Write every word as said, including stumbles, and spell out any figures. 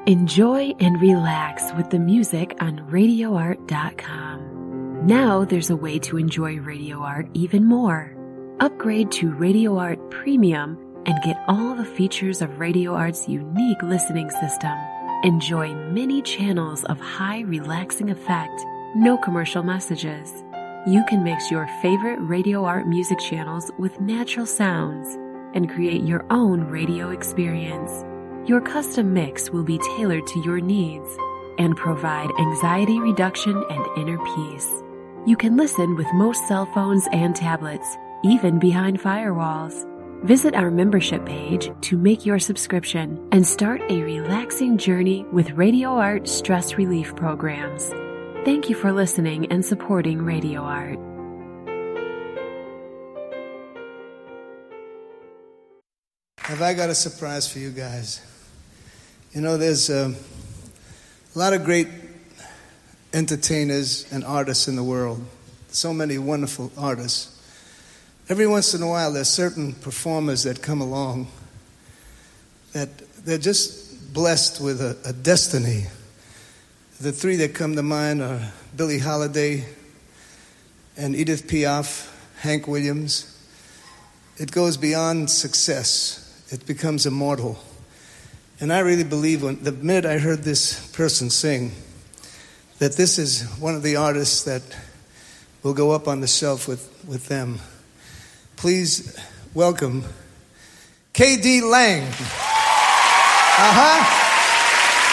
Enjoy and relax with the music on radio art dot com. Now there's a way to enjoy Radio Art even more. Upgrade to Radio Art Premium and get all the features of Radio Art's unique listening system. Enjoy many channels of high relaxing effect, no commercial messages. You can mix your favorite Radio Art music channels with natural sounds and create your own radio experience. Your custom mix will be tailored to your needs and provide anxiety reduction and inner peace. You can listen with most cell phones and tablets, even behind firewalls. Visit our membership page to make your subscription and start a relaxing journey with Radio Art stress relief programs. Thank you for listening and supporting Radio Art. Have I got a surprise for you guys? You know, there's uh, a lot of great entertainers and artists in the world. So many wonderful artists. Every once in a while, there's certain performers that come along that they're just blessed with a, a destiny. The three that come to mind are Billie Holiday and Edith Piaf, Hank Williams. It goes beyond success. It becomes immortal. And I really believe when the minute I heard this person sing, that this is one of the artists that will go up on the shelf with, with them. Please welcome K D Lang. Uh-huh.